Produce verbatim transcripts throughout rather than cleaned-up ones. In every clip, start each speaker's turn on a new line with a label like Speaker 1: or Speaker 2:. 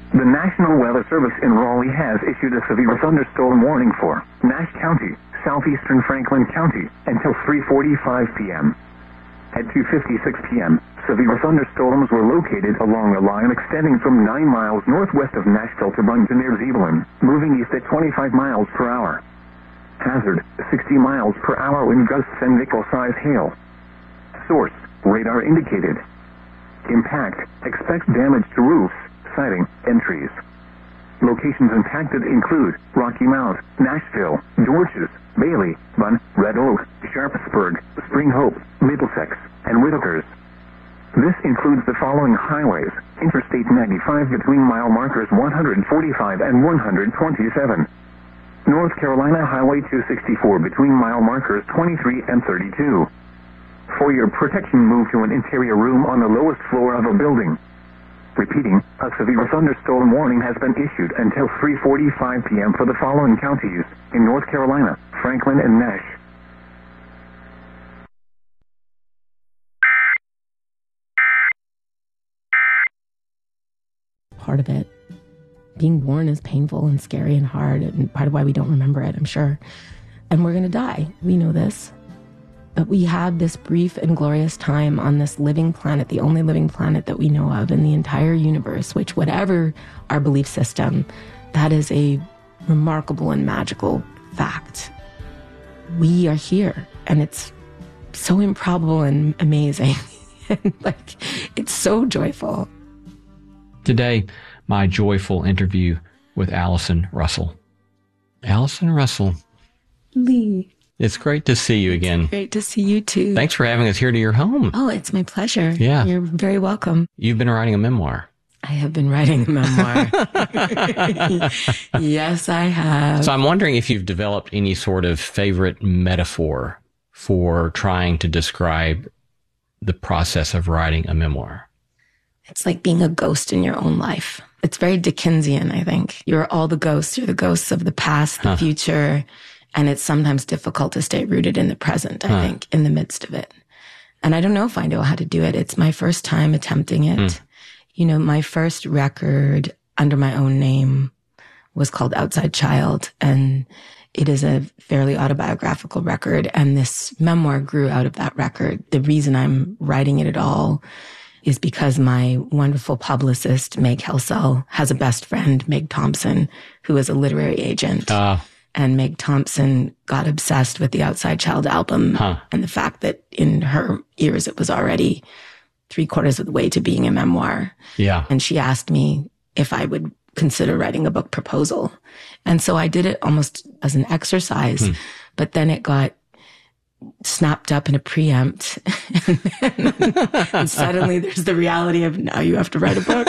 Speaker 1: The National Weather Service in Raleigh has issued a severe thunderstorm warning for Nash County, southeastern Franklin County, until three forty-five p.m. At two fifty-six p.m., severe thunderstorms were located along a line extending from nine miles northwest of Nashville to Bunge near Zebulon, moving east at twenty-five miles per hour. Hazard, sixty miles per hour wind gusts and nickel-size hail. Source, radar indicated. Impact, expect damage to roofs, siding, and trees. Locations impacted include Rocky Mount, Nashville, Georges, Bailey, Bunn, Red Oak, Sharpsburg, Spring Hope, Middlesex, and Whitakers. This includes the following highways: Interstate ninety-five between mile markers one forty-five and one twenty-seven. North Carolina Highway two sixty-four between mile markers twenty-three and thirty-two. For your protection, move to an interior room on the lowest floor of a building. Repeating, a severe thunderstorm warning has been issued until three forty-five p.m. for the following counties in North Carolina: Franklin and Nash.
Speaker 2: Part of it, being born is painful and scary and hard, and part of why we don't remember it, I'm sure. And we're going to die. We know this. But we have this brief and glorious time on this living planet, the only living planet that we know of in the entire universe, which, whatever our belief system, that is a remarkable and magical fact. We are here, and it's so improbable and amazing. And like, it's so joyful.
Speaker 3: Today, my joyful interview with Allison Russell. Allison Russell.
Speaker 2: Lee.
Speaker 3: It's great to see you again.
Speaker 2: It's great to see you too.
Speaker 3: Thanks for having us here to your home.
Speaker 2: Oh, it's my pleasure.
Speaker 3: Yeah.
Speaker 2: You're very welcome.
Speaker 3: You've been writing a memoir.
Speaker 2: I have been writing a memoir. Yes, I have.
Speaker 3: So I'm wondering if you've developed any sort of favorite metaphor for trying to describe the process of writing a memoir.
Speaker 2: It's like being a ghost in your own life. It's very Dickensian, I think. You're all the ghosts. You're the ghosts of the past, the huh. future. And it's sometimes difficult to stay rooted in the present, I huh. think, in the midst of it. And I don't know if I know how to do it. It's my first time attempting it. Mm. You know, my first record under my own name was called Outside Child. And it is a fairly autobiographical record. And this memoir grew out of that record. The reason I'm writing it at all is because my wonderful publicist, Meg Helsel, has a best friend, Meg Thompson, who is a literary agent. Uh. And Meg Thompson got obsessed with the Outside Child album huh. and the fact that in her ears it was already three quarters of the way to being a memoir.
Speaker 3: Yeah.
Speaker 2: And she asked me if I would consider writing a book proposal. And so I did it almost as an exercise, hmm. but then it got snapped up in a preempt. and, then, and suddenly there's the reality of now you have to write a book.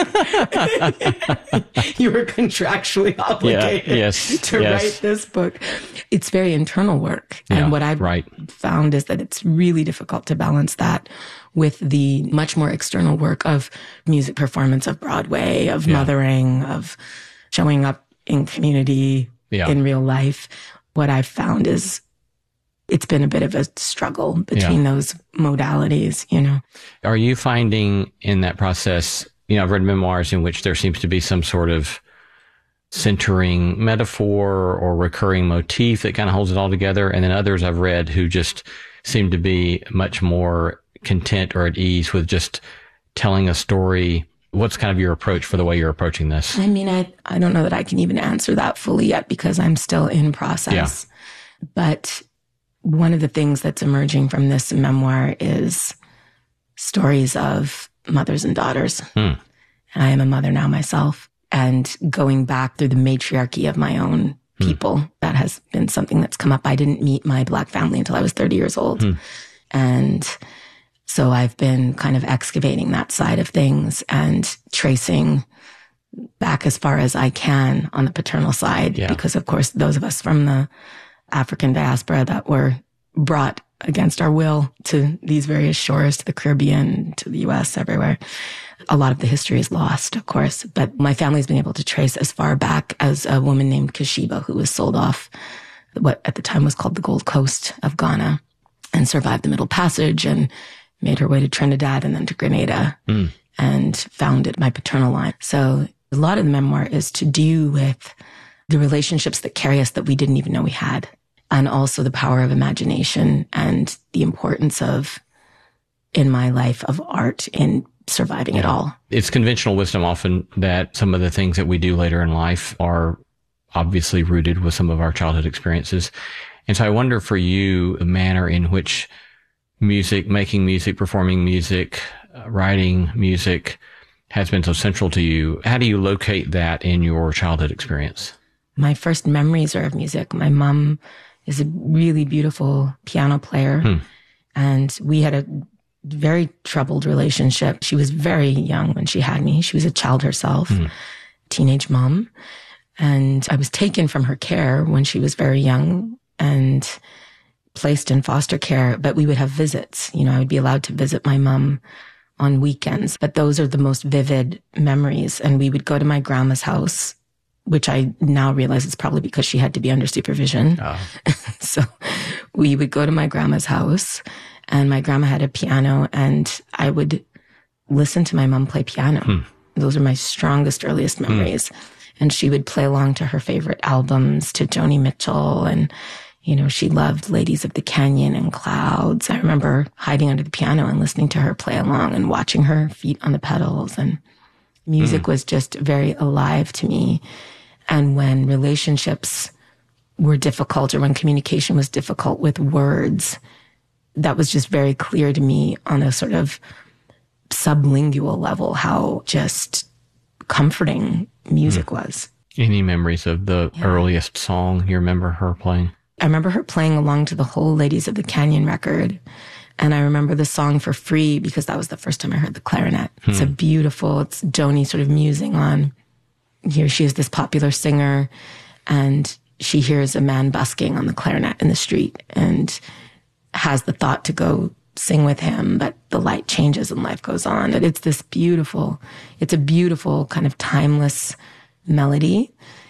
Speaker 2: You were contractually obligated
Speaker 3: yeah, yes,
Speaker 2: to
Speaker 3: yes.
Speaker 2: write this book. It's very internal work.
Speaker 3: Yeah,
Speaker 2: and what I've
Speaker 3: right.
Speaker 2: found is that it's really difficult to balance that with the much more external work of music performance, of Broadway, of yeah. mothering, of showing up in community, yeah. in real life. What I've found is it's been a bit of a struggle between yeah. those modalities, you know.
Speaker 3: Are you finding in that process, you know, I've read memoirs in which there seems to be some sort of centering metaphor or recurring motif that kind of holds it all together. And then others I've read who just seem to be much more content or at ease with just telling a story. What's kind of your approach for the way you're approaching this?
Speaker 2: I mean, I, I don't know that I can even answer that fully yet because I'm still in process.
Speaker 3: Yeah.
Speaker 2: But one of the things that's emerging from this memoir is stories of mothers and daughters. Hmm. I am a mother now myself, and going back through the matriarchy of my own people, hmm. that has been something that's come up. I didn't meet my Black family until I was thirty years old. Hmm. And so I've been kind of excavating that side of things and tracing back as far as I can on the paternal side, yeah. because of course, those of us from the African diaspora that were brought against our will to these various shores, to the Caribbean, to the U S, everywhere. A lot of the history is lost, of course, but my family's been able to trace as far back as a woman named Kashiba, who was sold off what at the time was called the Gold Coast of Ghana and survived the Middle Passage and made her way to Trinidad and then to Grenada mm. and founded my paternal line. So A lot of the memoir is to do with the relationships that carry us that we didn't even know we had, and also the power of imagination and the importance of, in my life, of art in surviving yeah. it all.
Speaker 3: It's conventional wisdom often that some of the things that we do later in life are obviously rooted with some of our childhood experiences. And so I wonder for you, the manner in which music, making music, performing music, uh, writing music has been so central to you. How do you locate that in your childhood experience?
Speaker 2: My first memories are of music. My mom is a really beautiful piano player. Hmm. And we had a very troubled relationship. She was very young when she had me. She was a child herself, hmm. teenage mom. And I was taken from her care when she was very young and placed in foster care. But we would have visits. You know, I would be allowed to visit my mom on weekends. But those are the most vivid memories. And we would go to my grandma's house, which I now realize is probably because she had to be under supervision. Oh. So we would go to my grandma's house, and my grandma had a piano, and I would listen to my mom play piano. Hmm. Those are my strongest, earliest memories. Hmm. And she would play along to her favorite albums, to Joni Mitchell. And, you know, she loved Ladies of the Canyon and Clouds. I remember hiding under the piano and listening to her play along and watching her feet on the pedals. And music hmm. was just very alive to me. And when relationships were difficult, or when communication was difficult with words, that was just very clear to me on a sort of sublingual level, how just comforting music mm. was.
Speaker 3: Any memories of the yeah. earliest song you remember her playing?
Speaker 2: I remember her playing along to the whole Ladies of the Canyon record. And I remember the song For Free because that was the first time I heard the clarinet. Hmm. It's a beautiful, it's Joni sort of musing on, here she is, this popular singer, and she hears a man busking on the clarinet in the street and has the thought to go sing with him, but the light changes and life goes on. And it's this beautiful, it's a beautiful kind of timeless melody.